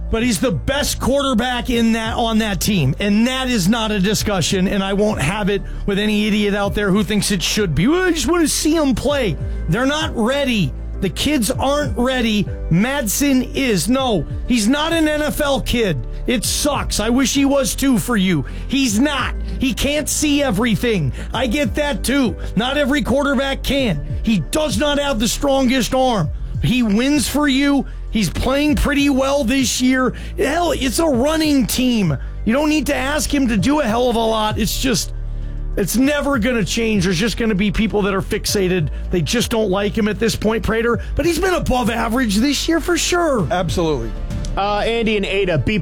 but he's the best quarterback on that team, and that is not a discussion, and I won't have it with any idiot out there who thinks it should be. Well, I just want to see him play. They're not ready. The kids aren't ready. Madsen is. No, he's not an NFL kid. It sucks. I wish he was too for you. He's not. He can't see everything. I get that too. Not every quarterback can. He does not have the strongest arm. He wins for you. He's playing pretty well this year. Hell, it's a running team. You don't need to ask him to do a hell of a lot. It's never going to change. There's just going to be people that are fixated. They just don't like him at this point, Prater. But he's been above average this year for sure. Absolutely. Andy and Ada, B+.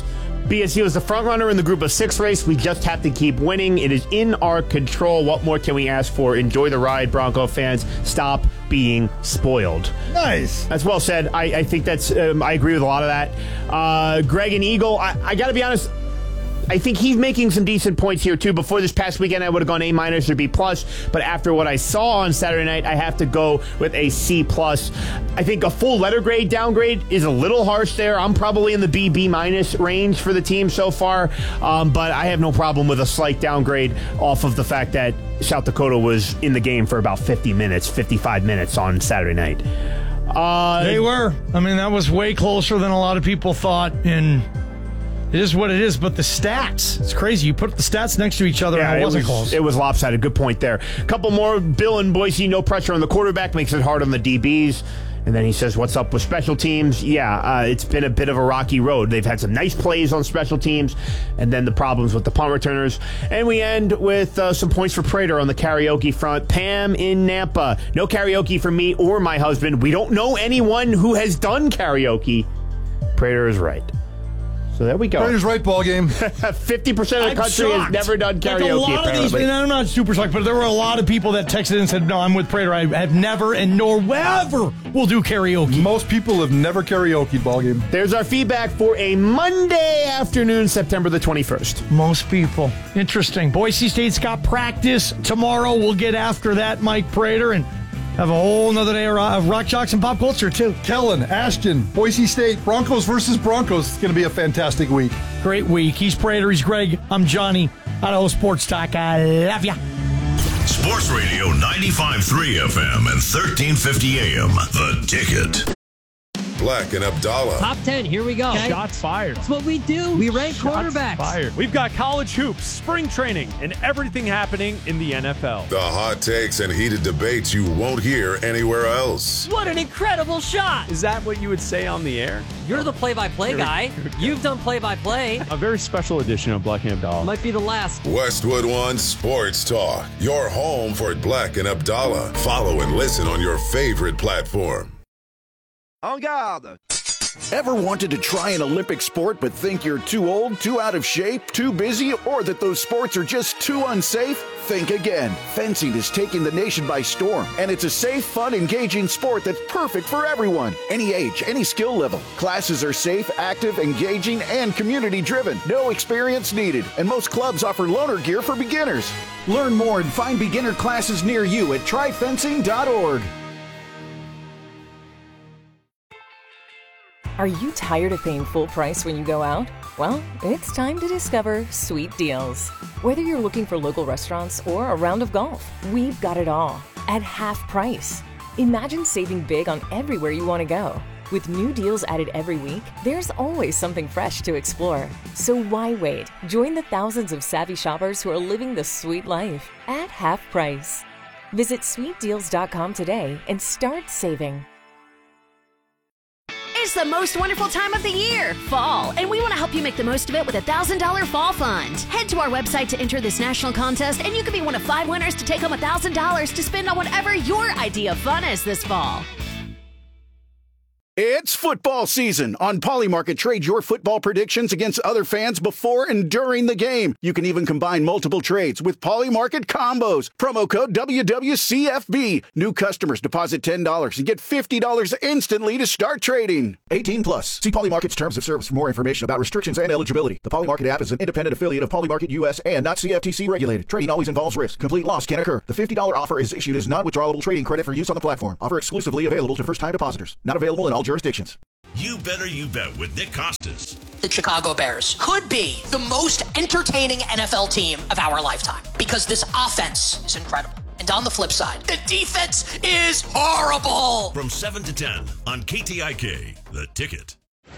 BSU is the front runner in the Group of 6 race. We just have to keep winning. It is in our control. What more can we ask for? Enjoy the ride, Bronco fans. Stop being spoiled. Nice. That's well said. I think that's, I agree with a lot of that. Greg and Eagle, I got to be honest, I think he's making some decent points here, too. Before this past weekend, I would have gone A- or B+, but after what I saw on Saturday night, I have to go with a C+. I think a full letter grade downgrade is a little harsh there. I'm probably in the B- B- range for the team so far, but I have no problem with a slight downgrade off of the fact that South Dakota was in the game for about 55 minutes on Saturday night. They were. I mean, that was way closer than a lot of people thought, and it is what it is, but the stats, it's crazy. You put the stats next to each other, and it wasn't close. It was lopsided. Good point there. A couple more. Bill and Boise, no pressure on the quarterback, makes it hard on the DBs. And then he says, what's up with special teams? Yeah, it's been a bit of a rocky road. They've had some nice plays on special teams, and then the problems with the punt returners. And we end with some points for Prater on the karaoke front. Pam in Nampa. No karaoke for me or my husband. We don't know anyone who has done karaoke. Prater is right. So there we go. Prater's right, ball game. 50% of the country has never done karaoke, like a lot apparently. of these, and I'm not super shocked, but there were a lot of people that texted and said, no, I'm with Prater. I have never and nor ever will do karaoke. Most people have never karaoke, ball game. There's our feedback for a Monday afternoon, September the 21st. Most people. Interesting. Boise State's got practice tomorrow. We'll get after that, Mike Prater, and have a whole nother day of rock jocks and pop culture, too. Kellen, Ashton, Boise State, Broncos versus Broncos. It's going to be a fantastic week. Great week. He's Prater. He's Greg. I'm Johnny. Idaho Sports Talk. I love ya. Sports Radio 95.3 FM and 1350 AM. The Ticket. Black and Abdallah. Top 10, here we go. Okay. Shots fired. That's what we do. We rank quarterbacks. Fired. We've got college hoops, spring training, and everything happening in the NFL. The hot takes and heated debates you won't hear anywhere else. What an incredible shot. Is that what you would say on the air? You're the play-by-play guy. You've done play-by-play. A very special edition of Black and Abdallah. Might be the last. Westwood One Sports Talk. Your home for Black and Abdallah. Follow and listen on your favorite platform. En garde! Ever wanted to try an Olympic sport but think you're too old, too out of shape, too busy, or that those sports are just too unsafe? Think again. Fencing is taking the nation by storm, and it's a safe, fun, engaging sport that's perfect for everyone. Any age, any skill level. Classes are safe, active, engaging, and community-driven. No experience needed, and most clubs offer loaner gear for beginners. Learn more and find beginner classes near you at tryfencing.org. Are you tired of paying full price when you go out? Well, it's time to discover Sweet Deals. Whether you're looking for local restaurants or a round of golf, we've got it all at half price. Imagine saving big on everywhere you want to go. With new deals added every week, there's always something fresh to explore. So why wait? Join the thousands of savvy shoppers who are living the sweet life at half price. Visit sweetdeals.com today and start saving. It's the most wonderful time of the year, fall, and we want to help you make the most of it with a $1,000 fall fund. Head to our website to enter this national contest, and you could be one of 5 winners to take home $1,000 to spend on whatever your idea of fun is this fall. It's football season. On Polymarket, trade your football predictions against other fans before and during the game. You can even combine multiple trades with Polymarket combos. Promo code WWCFB. New customers deposit $10 and get $50 instantly to start trading. 18 plus. See Polymarket's terms of service for more information about restrictions and eligibility. The Polymarket app is an independent affiliate of Polymarket US and not CFTC regulated. Trading always involves risk. Complete loss can occur. The $50 offer is issued as non-withdrawable trading credit for use on the platform. Offer exclusively available to first-time depositors. Not available in all jurisdictions. You Better You Bet with Nick Costas. The Chicago Bears could be the most entertaining NFL team of our lifetime because this offense is incredible. And on the flip side, the defense is horrible. From 7 to 10 on KTIK, The Ticket.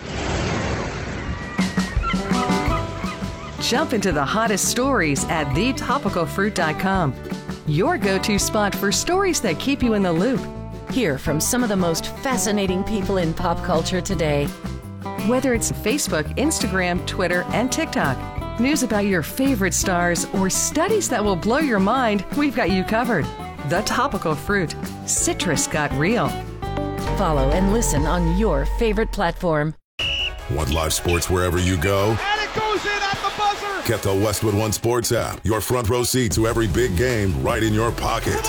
Jump into the hottest stories at thetopicalfruit.com. Your go-to spot for stories that keep you in the loop. Hear from some of the most fascinating people in pop culture today. Whether it's Facebook, Instagram, Twitter, and TikTok, news about your favorite stars, or studies that will blow your mind, we've got you covered. The Topical Fruit. Citrus got real. Follow and listen on your favorite platform. Want live sports wherever you go? And it goes in at the buzzer! Get the Westwood One Sports app. Your front row seat to every big game right in your pocket.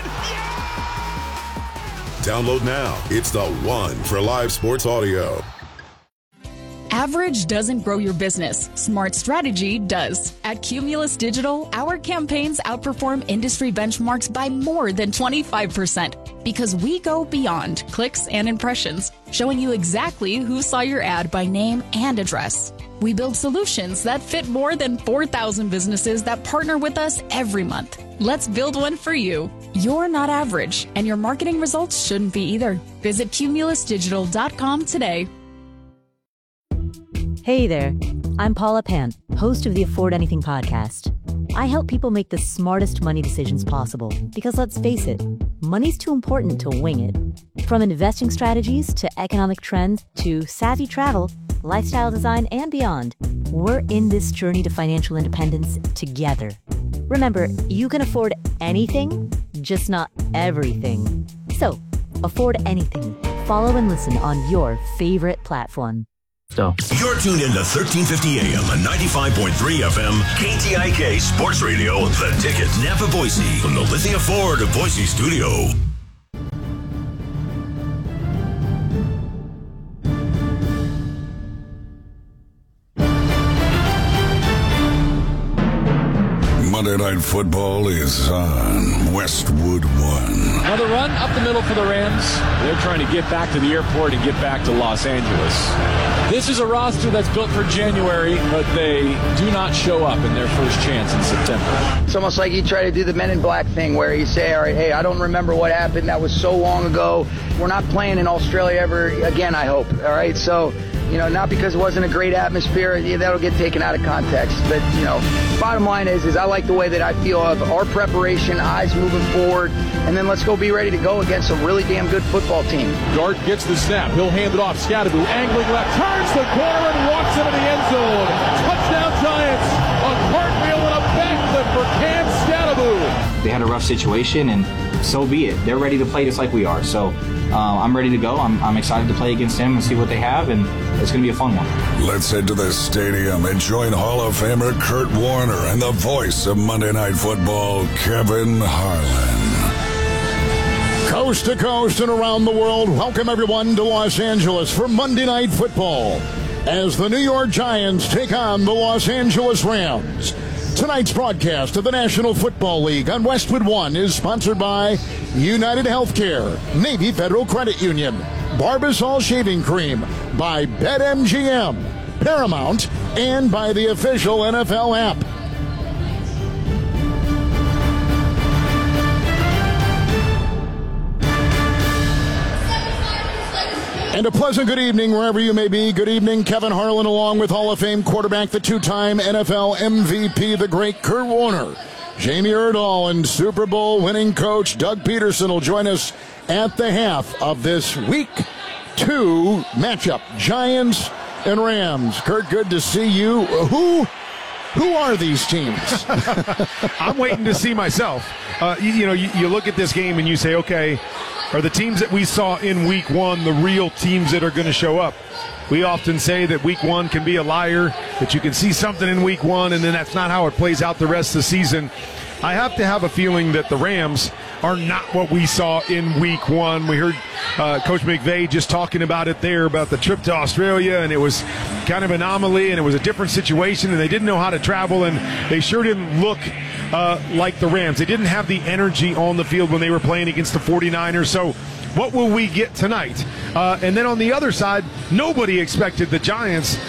Download now. It's the one for live sports audio. Average doesn't grow your business. Smart strategy does. At Cumulus Digital, our campaigns outperform industry benchmarks by more than 25% because we go beyond clicks and impressions, showing you exactly who saw your ad by name and address. We build solutions that fit more than 4,000 businesses that partner with us every month. Let's build one for you. You're not average, and your marketing results shouldn't be either. Visit cumulusdigital.com today. Hey there, I'm Paula Pant, host of the Afford Anything podcast. I help people make the smartest money decisions possible because let's face it, money's too important to wing it. From investing strategies to economic trends to savvy travel, lifestyle design, and beyond, we're in this journey to financial independence together. Remember, you can afford anything, just not everything. So, afford anything. Follow and listen on your favorite platform. You're tuned in to 1350 AM and 95.3 FM, KTIK Sports Radio, The Ticket, Napa, Boise, from the Lithia Ford of Boise studio. Monday Night Football is on Westwood One. Another run up the middle for the Rams. They're trying to get back to the airport and get back to Los Angeles. This is a roster that's built for January, but they do not show up in their first chance in September. It's almost like you try to do the Men in Black thing where you say, all right, hey, I don't remember what happened. That was so long ago. We're not playing in Australia ever again, I hope. All right, so, not because it wasn't a great atmosphere, that'll get taken out of context. But, bottom line is I like the way that I feel of our preparation, eyes moving forward, and then let's go be ready to go against a really damn good football team. Dart gets the snap. He'll hand it off. Scadaboo angling left, turns the corner and walks into the end zone. Touchdown Giants. A cartwheel and a backflip for Cam Scadaboo. They had a rough situation, and so be it. They're ready to play just like we are. So I'm ready to go. I'm excited to play against them and see what they have, and it's going to be a fun one. Let's head to the stadium and join Hall of Famer Kurt Warner and the voice of Monday Night Football, Kevin Harlan. Coast to coast and around the world, welcome everyone to Los Angeles for Monday Night Football as the New York Giants take on the Los Angeles Rams. Tonight's broadcast of the National Football League on Westwood One is sponsored by United Healthcare, Navy Federal Credit Union, Barbasol Shaving Cream, by BetMGM, Paramount, and by the official NFL app. And a pleasant good evening wherever you may be. Good evening, Kevin Harlan, along with Hall of Fame quarterback, the two-time NFL MVP, the great Kurt Warner. Jamie Erdahl and Super Bowl winning coach Doug Peterson will join us at the half of this Week 2 matchup, Giants and Rams. Kurt, good to see you. Who are these teams? I'm waiting to see myself. You look at this game and you say, okay, are the teams that we saw in Week 1 the real teams that are going to show up? We often say that Week 1 can be a liar, that you can see something in Week 1 and then that's not how it plays out the rest of the season. I have to have a feeling that the Rams are not what we saw in Week 1. We heard Coach McVay just talking about it there, about the trip to Australia, and it was kind of an anomaly, and it was a different situation, and they didn't know how to travel, and they sure didn't look like the Rams. They didn't have the energy on the field when they were playing against the 49ers. So What will we get tonight? And then on the other side, nobody expected the Giants